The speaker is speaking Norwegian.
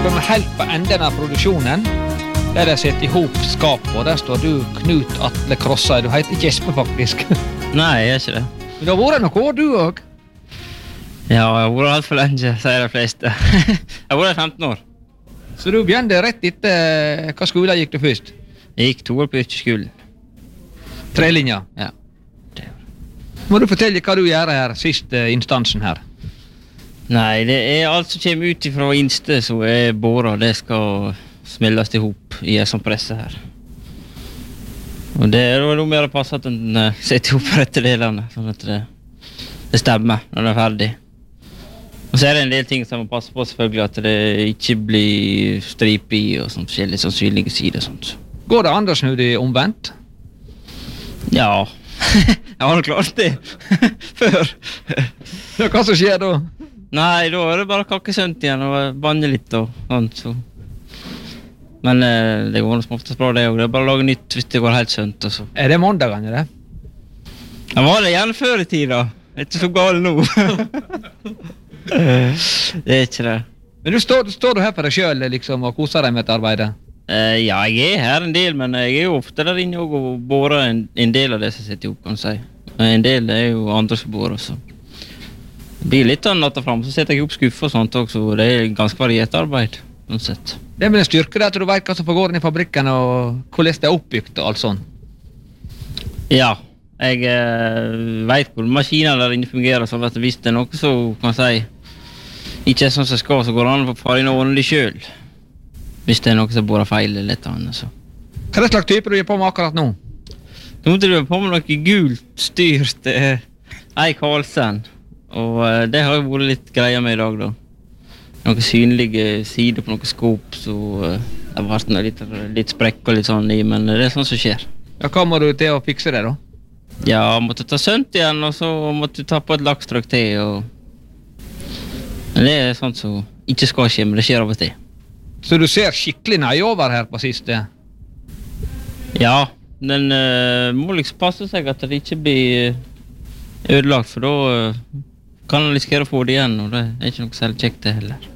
kommer helt på enden av produksjonen, der de setter ihop skap, og der står du, Knut Atle Krossøy. Du heter ikke Espen, faktisk. Nei, jeg gjør ikke det. Men det har vært noe år, du også. Ja, jeg har vært alt for lenge, sier de fleste. Jeg har vært 15 år. Så du begynte rett etter hva skole gikk du først? Jeg gikk 2 år på yrkesskolen. 3 linjer. Ja. Må du fortelle hva du gjør her, siste instansen her? Nei, det er alt som kommer ut fra innste som er båret, det skal smeltes ihop i en sånn presse her. Og det er noe mer å passe at den setter ihop rette delene, sånn at det stemmer når den er ferdig. Og så er det en del ting som må passe på selvfølgelig, at det ikke blir stripe i og sånt forskjellige sannsynlige sider og sånt. Går det an å snu det omvendt? Ja, jeg har klart det før. Ja, hva som skjer da? Nei, da er det bare kakkesønt igjen og banne litt og sånt. Så. Men det går som oftest bra det også. Det er bare å lage nytt hvis det går helt sønt. Og så. Er det mandagene, det? Jeg var det gjerne før i tida. Det er ikke så galt nå. Det er ikke det. Men står du her for deg selv liksom, og koser deg med et arbeid? Ja, jeg er her en del, men jeg er jo ofte der inne og borer en del av det som sitter opp, kan jeg si. En del er jo andre som borer også. Det blir litt annet frem, så setter jeg opp skuffer og sånt også, og det er ganske variert arbeid, sånn sett. Det er med en styrke det at du vet hva som foregår inn i fabrikken, og hvordan det er oppbyggt og alt sånn. Ja, jeg vet hvor maskiner der inne fungerer, sånn at hvis det er noe så kan jeg si ikke er sånn som skal, så går det an å fare inn og ordne det selv. Hvis det er noe som borer feil eller et annet, så. Hva er det slags type du gjør på med akkurat nå? Nå måtte du gjøre på med noe gult styrt Eik Halsen. Og det har jo vært litt greier med i dag da. Noen synlige sider på noen skop, så det har vært litt sprekk og litt sånn i, men det er sånn som skjer. Ja, hva må du til å fikse det da? Ja, måtte ta sønt igjen, og så måtte du ta på et lakstrykk til, og... Men det er sånt som ikke skal skje, men det skjer av og til. Så du ser skikkelig nøye over her på siste? Ja, den må liksom passe seg at det ikke blir ødelagt, for da kan han risikere å få det igjen, og det er ikke noe særlig kjekt det heller.